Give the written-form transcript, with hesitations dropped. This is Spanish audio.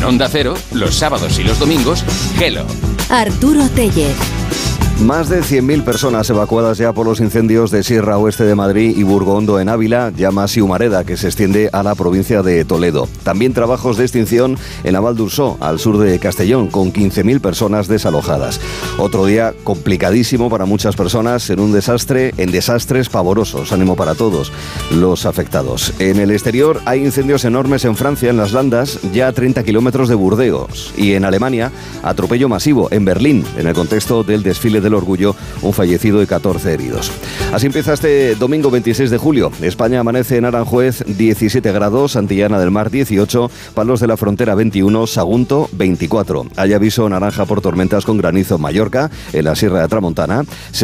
Onda Cero, los sábados y los domingos, Gelo. Arturo Tellez. Más de 100.000 personas evacuadas ya por los incendios de Sierra Oeste de Madrid y Burgondo en Ávila, Llamas y Humareda, que se extiende a la provincia de Toledo. También trabajos de extinción en la Val d'Ursó, al sur de Castellón, con 15.000 personas desalojadas. Otro día complicadísimo para muchas personas en desastres pavorosos. Ánimo para todos los afectados. En el exterior hay incendios enormes en Francia, en las Landas, ya a 30 kilómetros de Burdeos. Y en Alemania, atropello masivo en Berlín, en el contexto del desfile del Orgullo, un fallecido y 14 heridos. Así empieza este domingo 26 de julio. España amanece en Aranjuez 17 grados, Santillana del Mar 18, Palos de la Frontera 21, Sagunto 24. Hay aviso naranja por tormentas con granizo en Mallorca, en la Sierra de Tramontana.